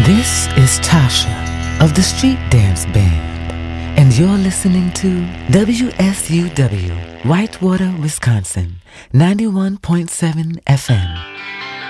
This is Tasha of the Street Dance Band, and you're listening to WSUW, Whitewater, Wisconsin, 91.7 FM.